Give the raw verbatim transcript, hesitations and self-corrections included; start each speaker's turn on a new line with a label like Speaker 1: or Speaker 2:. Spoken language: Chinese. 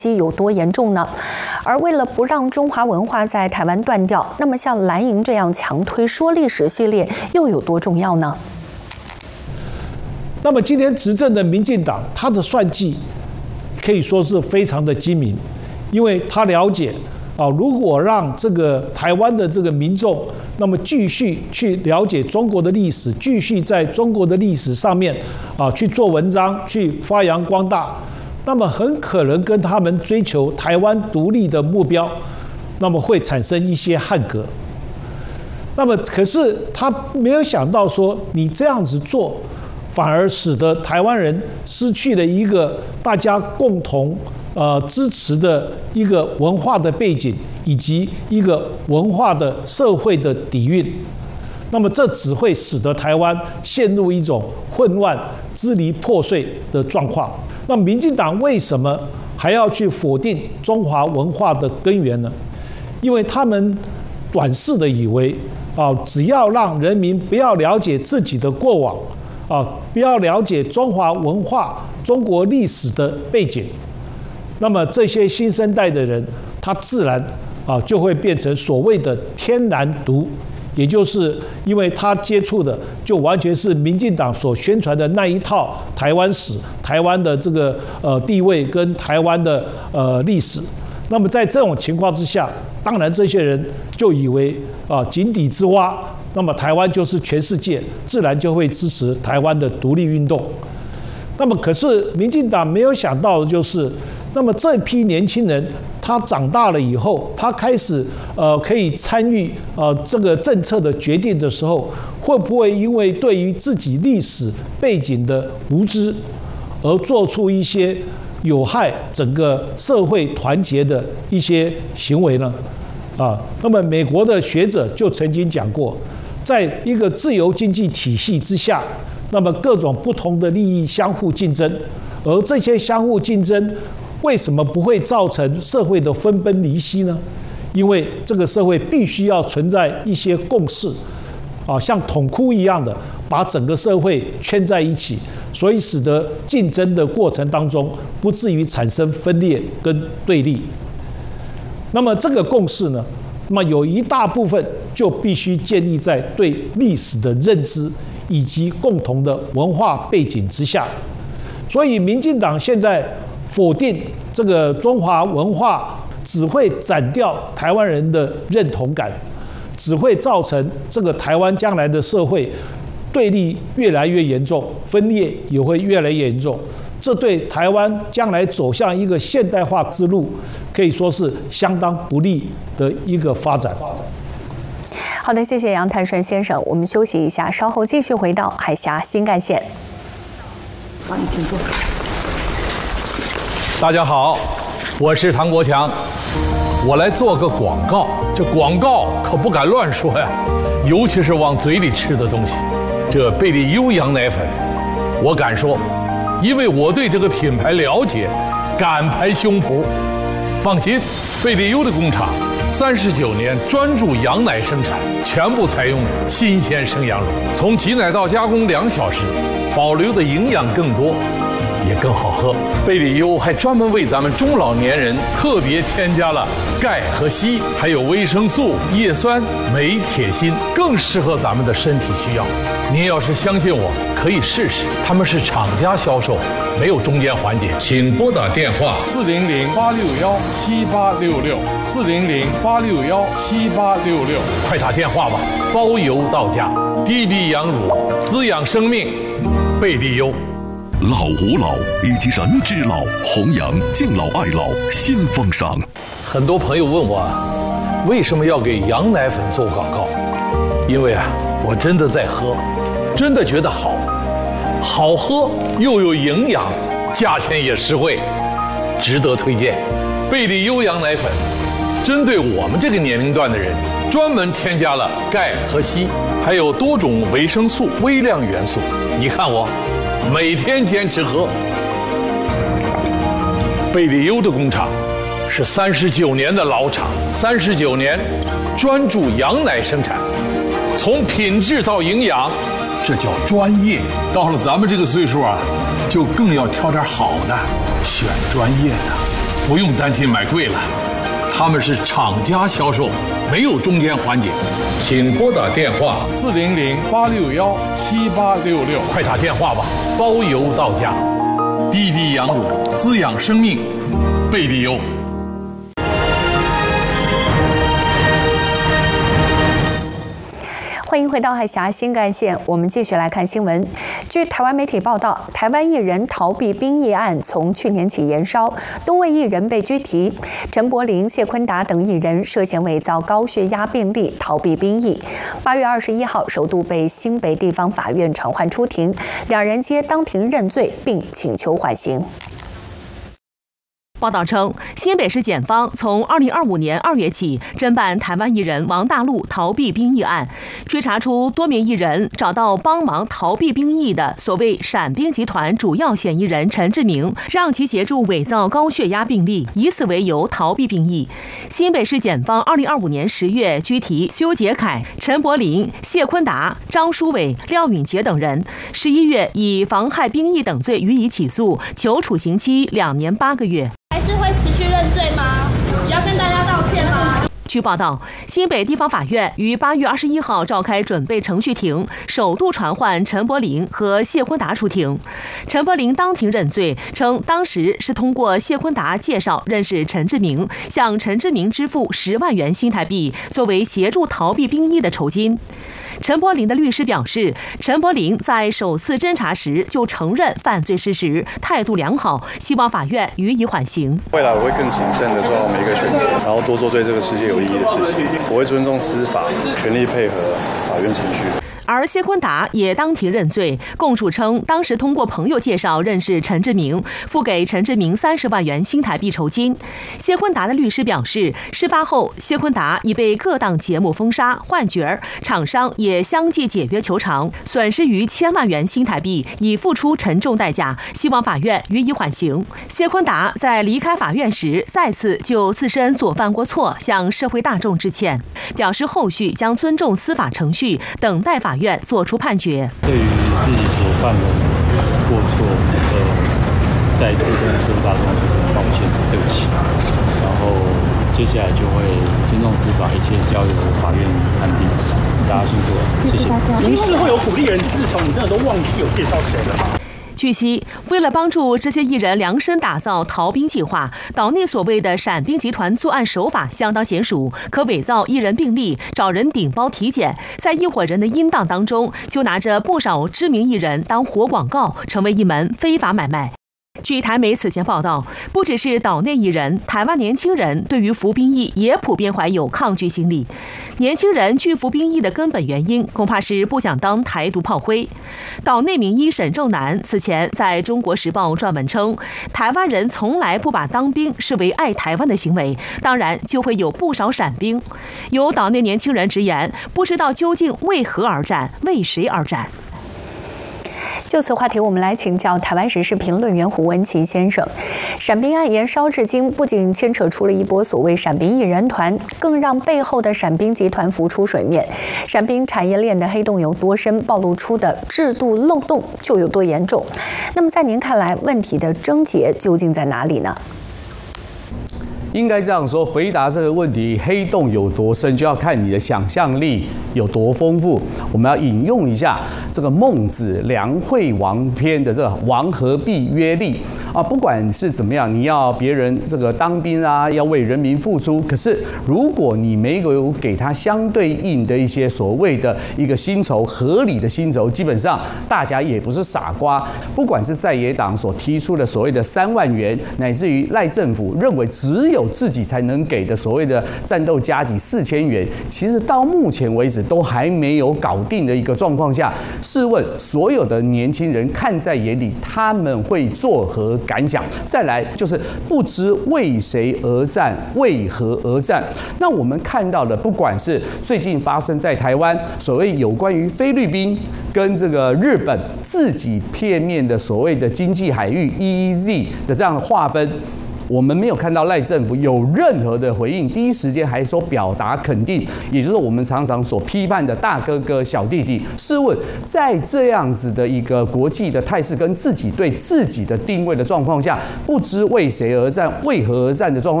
Speaker 1: 有多严重呢？而为了不让中华文化在台湾断掉，那么像蓝营这样强推说历史系列又有多重要呢？
Speaker 2: 那么今天执政的民进党，他的算计可以说是非常的精明，因为他了解啊，如果让这个台湾的这个民众，那么继续去了解中国的历史，继续在中国的历史上面啊去做文章，去发扬光大，那么很可能跟他们追求台湾独立的目标，那么会产生一些汉格。那么可是他没有想到说，你这样子做，反而使得台湾人失去了一个大家共同呃支持的一个文化的背景，以及一个文化的社会的底蕴。那么这只会使得台湾陷入一种混乱、支离破碎的状况。那民进党为什么还要去否定中华文化的根源呢？因为他们短视的以为啊，只要让人民不要了解自己的过往。啊，不要了解中华文化、中国历史的背景，那么这些新生代的人，他自然啊就会变成所谓的天然独，也就是因为他接触的就完全是民进党所宣传的那一套台湾史、台湾的这个呃地位跟台湾的呃历史。那么在这种情况之下，当然这些人就以为啊井底之蛙。那么台湾就是全世界，自然就会支持台湾的独立运动。那么可是民进党没有想到的就是，那么这批年轻人他长大了以后，他开始呃可以参与呃这个政策的决定的时候，会不会因为对于自己历史背景的无知，而做出一些有害整个社会团结的一些行为呢？啊，那么美国的学者就曾经讲过。在一个自由经济体系之下，那么各种不同的利益相互竞争，而这些相互竞争为什么不会造成社会的分崩离析呢？因为这个社会必须要存在一些共识，啊，像桶箍一样的把整个社会圈在一起，所以使得竞争的过程当中不至于产生分裂跟对立。那么这个共识呢？那么有一大部分就必须建立在对历史的认知以及共同的文化背景之下，所以民进党现在否定这个中华文化，只会斩掉台湾人的认同感，只会造成这个台湾将来的社会对立越来越严重，分裂也会越来越严重。这对台湾将来走向一个现代化之路，可以说是相当不利的一个发展。
Speaker 1: 好的，谢谢杨泰顺先生。我们休息一下，稍后继续回到海峡新干线。
Speaker 3: 好，你请坐。
Speaker 4: 大家好，我是唐国强，我来做个广告。这广告可不敢乱说呀，尤其是往嘴里吃的东西。这贝利优羊奶粉，我敢说。因为我对这个品牌了解，敢拍胸脯。放心，贝利优的工厂三十九年专注羊奶生产，全部采用新鲜生羊乳，从挤奶到加工两小时，保留的营养更多，也更好喝。贝利优还专门为咱们中老年人特别添加了钙和硒，还有维生素、叶酸、镁、铁、锌，更适合咱们的身体需要。您要是相信我，可以试试。他们是厂家销售，没有中间环节。请拨打电话
Speaker 5: 四零零八六幺七八六六四零零八六幺七八六六，
Speaker 4: 快打电话吧，包邮到家。低比羊乳，滋养生命，贝利优。
Speaker 6: 老吾老以及人之老，弘扬敬老爱老新风尚。
Speaker 4: 很多朋友问我，为什么要给羊奶粉做广告？因为啊，我真的在喝，真的觉得好，好喝又有营养，价钱也实惠，值得推荐。贝利优羊奶粉，针对我们这个年龄段的人，专门添加了钙和硒，还有多种维生素、微量元素。你看我。每天坚持喝。贝利优的工厂是三十九年的老厂，三十九年专注羊奶生产，从品质到营养，这叫专业。到了咱们这个岁数啊，就更要挑点好的，选专业的。 不用担心买贵了，他们是厂家销售，没有中间环节。请拨打电话
Speaker 5: 四零零八六幺七八六六，
Speaker 4: 快打电话吧，包邮到家。滴滴羊乳滋养生命，贝利优。
Speaker 1: 欢迎回到海峡新干线，我们继续来看新闻。据台湾媒体报道，台湾艺人逃避兵役案从去年起延烧，多位艺人被拘提。陈柏霖、谢坤达等艺人涉嫌伪造高血压病历逃避兵役。八月二十一号，首度被新北地方法院传唤出庭，两人皆当庭认罪，并请求缓刑。
Speaker 7: 报道称，新北市检方从二零二五年二月起侦办台湾艺人王大陆逃避兵役案，追查出多名艺人找到帮忙逃避兵役的所谓闪兵集团主要嫌疑人陈志明，让其协助伪造高血压病历，以此为由逃避兵役。新北市检方二零二五年十月拘提修杰楷、陈柏霖、谢坤达、张书伟、廖允杰等人，十一月以妨害兵役等罪予以起诉，求处刑期两年八个月。
Speaker 8: 还是会持续认罪吗？要跟大家道歉吗？
Speaker 7: 据报道，新北地方法院于八月二十一号召开准备程序庭，首度传唤陈柏霖和谢坤达出庭。陈柏霖当庭认罪，称当时是通过谢坤达介绍认识陈志明，向陈志明支付十万元新台币作为协助逃避兵役的酬金。陈柏霖的律师表示，陈柏霖在首次侦查时就承认犯罪事实，态度良好，希望法院予以缓刑。
Speaker 9: 未来我会更谨慎地做好每一个选择，然后多做对这个世界有意义的事情。我会尊重司法，全力配合法院程序。
Speaker 7: 而谢坤达也当庭认罪，供述称当时通过朋友介绍认识陈志明，付给陈志明三十万元新台币酬金。谢坤达的律师表示，事发后谢坤达已被各档节目封杀换角儿，厂商也相继解约求偿，损失逾千万元新台币，已付出沉重代价，希望法院予以缓刑。谢坤达在离开法院时，再次就自身所犯过错向社会大众致歉，表示后续将尊重司法程序，等待法院院作出判决。
Speaker 10: 对于自己所犯的过错，呃，再次跟社会大众说声抱歉，对不起。然后接下来就会尊重司法，一切交由法院判定。大家辛苦了，谢谢。
Speaker 11: 您是会有鼓励人自首，你真的都忘记有介绍谁了吗？
Speaker 7: 据悉，为了帮助这些艺人量身打造逃兵计划，岛内所谓的闪兵集团作案手法相当娴熟，可伪造艺人病历，找人顶包体检，在一伙人的阴档当中，就拿着不少知名艺人当活广告，成为一门非法买卖。据台媒此前报道，不只是岛内艺人，台湾年轻人对于服兵役也普遍怀有抗拒心理。年轻人拒服兵役的根本原因，恐怕是不想当台独炮灰。岛内名医沈正南此前在中国时报撰文称，台湾人从来不把当兵视为爱台湾的行为，当然就会有不少闪兵。有岛内年轻人直言，不知道究竟为何而战，为谁而战。
Speaker 1: 就此话题，我们来请教台湾时事评论员胡文琦先生。闪兵案延烧至今，不仅牵扯出了一波所谓闪兵艺人团，更让背后的闪兵集团浮出水面。闪兵产业链的黑洞有多深，暴露出的制度漏洞就有多严重。那么在您看来，问题的症结究竟在哪里呢？
Speaker 12: 应该这样说，回答这个问题，黑洞有多深，就要看你的想象力有多丰富。我们要引用一下这个孟子《梁惠王篇》的这个“王何必约利”啊，不管是怎么样，你要别人这个当兵啊，要为人民付出，可是如果你没有给他相对应的一些所谓的一个薪酬，合理的薪酬，基本上大家也不是傻瓜。不管是在野党所提出的所谓的三万元，乃至于赖政府认为只有自己才能给的所谓的战斗加给四千元，其实到目前为止都还没有搞定的一个状况下，试问所有的年轻人看在眼里，他们会作何感想？再来就是不知为谁而战，为何而战？那我们看到的，不管是最近发生在台湾所谓有关于菲律宾跟这个日本自己片面的所谓的经济海域 E E Z 的这样的划分。 我们没有看到赖政府有任何的回应，第一时间还说表达肯定，也就是我们常常所批判的大哥哥小弟弟。试问，在这样子的一个国际的态势跟自己对自己的定位的状况下，不知为谁而战、为何而战的状况。